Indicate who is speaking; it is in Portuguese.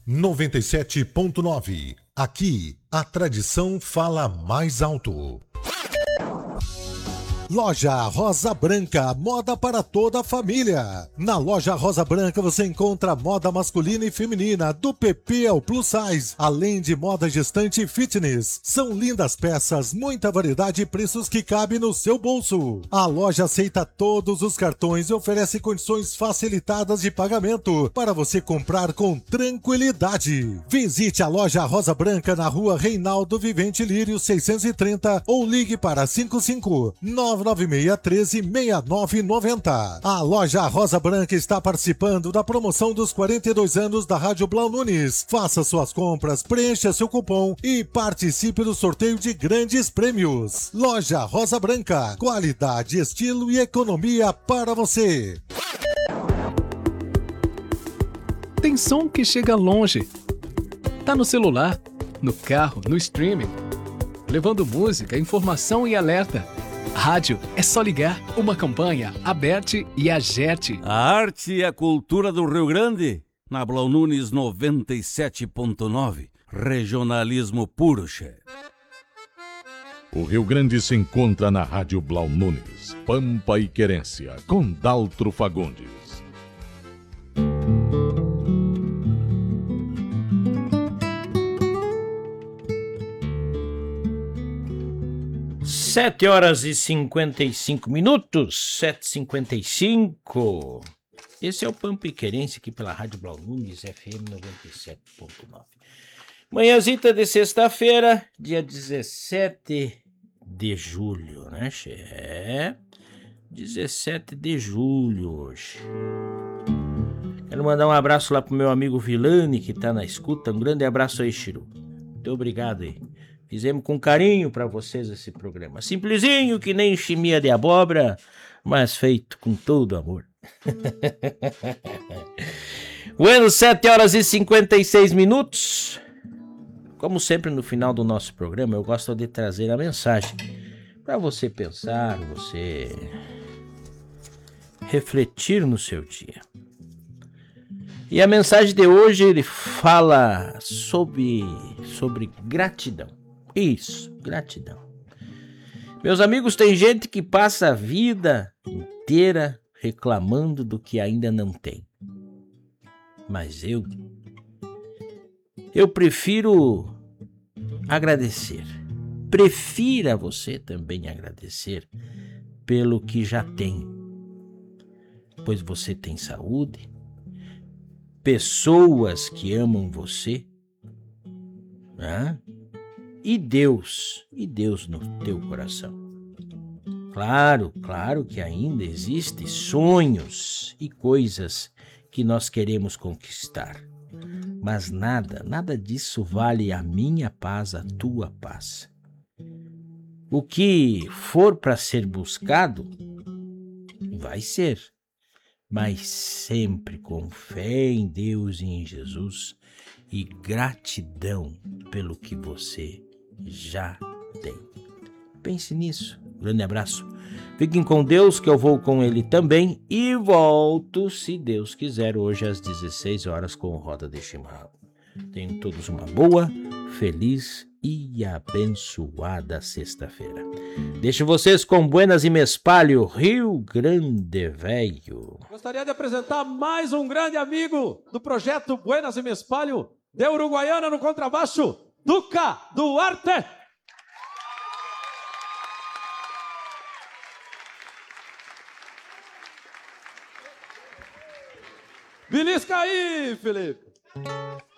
Speaker 1: 97.9. Aqui, a tradição fala mais alto. Loja Rosa Branca, moda para toda a família. Na Loja Rosa Branca você encontra moda masculina e feminina, do PP ao plus size, além de moda gestante e fitness. São lindas peças, muita variedade e preços que cabem no seu bolso. A loja aceita todos os cartões e oferece condições facilitadas de pagamento para você comprar com tranquilidade. Visite a Loja Rosa Branca na rua Reinaldo Vivente Lírio 630 ou ligue para 55996136990. A Loja Rosa Branca está participando da promoção dos 42 anos da Rádio Blau Nunes. Faça suas compras, preencha seu cupom e participe do sorteio de grandes prêmios. Loja Rosa Branca, qualidade, estilo e economia para você.
Speaker 2: Tem som que chega longe. Tá no celular, no carro, no streaming, levando música, informação e alerta. Rádio é só ligar. Uma campanha Aberte e Agerte.
Speaker 3: A arte e a cultura do Rio Grande, na Blau Nunes 97.9. Regionalismo puro, che.
Speaker 4: O Rio Grande se encontra na Rádio Blau Nunes. Pampa e Querência, com Daltro Fagundes.
Speaker 5: Sete horas e 55 minutos, 7h55. Esse é o Pampa e Querência aqui pela Rádio Blau Nunes, FM 97.9. Manhãzita de sexta-feira, dia 17 de julho, né, che? É, 17 de julho hoje. Quero mandar um abraço lá pro meu amigo Vilani, que tá na escuta. Um grande abraço aí, Chiru. Muito obrigado aí. Fizemos com carinho para vocês esse programa. Simplesinho, que nem chimia de abóbora, mas feito com todo amor. Bueno, 7 horas e 56 minutos. Como sempre no final do nosso programa, eu gosto de trazer a mensagem para você pensar, você refletir no seu dia. E a mensagem de hoje, ele fala sobre gratidão. Isso, gratidão. Meus amigos, tem gente que passa a vida inteira reclamando do que ainda não tem. Mas eu prefiro agradecer. Prefira você também agradecer pelo que já tem. Pois você tem saúde, pessoas que amam você, né? E Deus no teu coração. Claro que ainda existem sonhos e coisas que nós queremos conquistar. Mas nada disso vale a minha paz, a tua paz. O que for para ser buscado, vai ser. Mas sempre com fé em Deus e em Jesus e gratidão pelo que você já tem. Pense nisso. Grande abraço. Fiquem com Deus, que eu vou com Ele também. E volto, se Deus quiser, hoje às 16 horas com Roda de Chimarrão. Tenham todos uma boa, feliz e abençoada sexta-feira. Deixo vocês com Buenas e Me Espalho, Rio Grande Velho.
Speaker 6: Gostaria de apresentar mais um grande amigo do projeto Buenas e Me Espalho, de Uruguaiana no contrabaixo, Duca Duarte. Belisca aí, Felipe.